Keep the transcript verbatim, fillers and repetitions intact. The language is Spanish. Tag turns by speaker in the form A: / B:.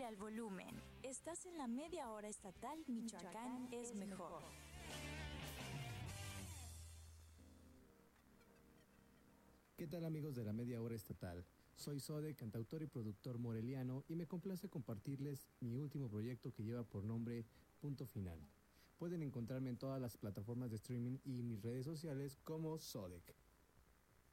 A: Súbele al volumen. Estás en la media hora estatal Michoacán, Michoacán es mejor.
B: ¿Qué tal, amigos de la media hora estatal? Soy Sode, cantautor y productor moreliano, y me complace compartirles mi último proyecto que lleva por nombre Punto Final. Pueden encontrarme en todas las plataformas de streaming y mis redes sociales como Sodec.